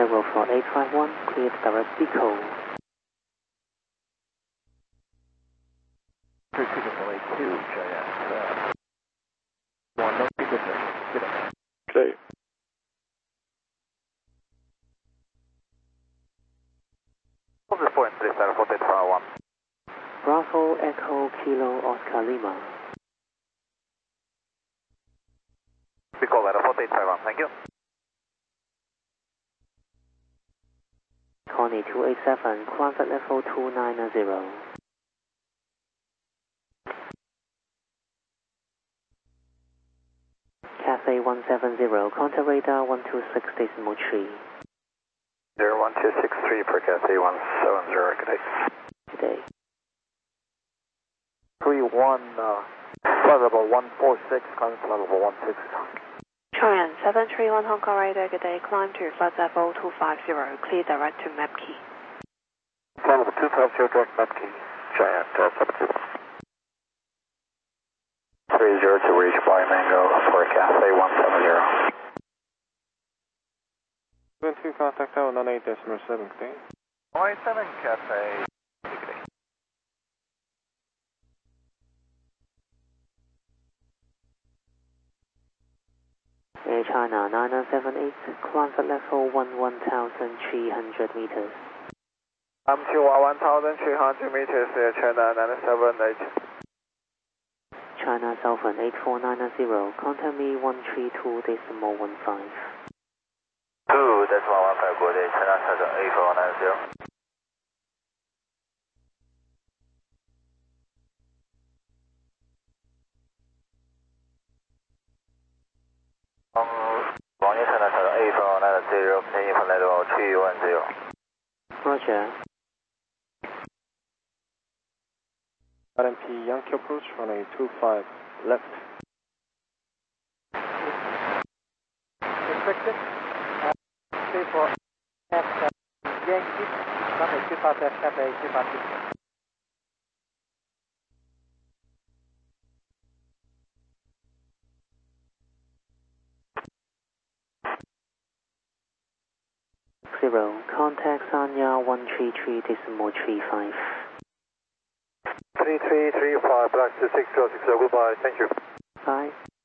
Aero Flight 851, cleared direct deco. 32.82, Cheyenne. 1, no signature. Get it. Okay. Hold this point, please, Aero Flight 851. Bravo Echo Kilo Oscar Lima. We call Aero Flight 851, thank you. Connie 287, climb level 290. Cathay 170, contact radar 126.3. 01263 per Cathay 170, good day. Good day. 31, flight level 146, climb to level 16. Cheyenne 731 Hong Kong radar, good day, climb to flight level 250, clear direct to Mapkey. Flight level 250, direct Mapkey. Cheyenne, 1272. 30 to reach by Mango for Cathay 170. 72 contact tower 98.7, good day. 187 Cathay, good day. Air China 9978, climb level 11,300 meters. I'm to 1,300 meters, Air China 978. China Southern 8490, contact me 132.15. 2.15 国内 China Southern 8490. China Southern 8490, continue for level 310. Roger. RMP Yankee approach, runway 25, left. Restricted. Stay for F Yankee, runway 25 left, Cathay 252. Zero, contact Sanya 133.35. 3335, black to 6060, goodbye, thank you. Bye.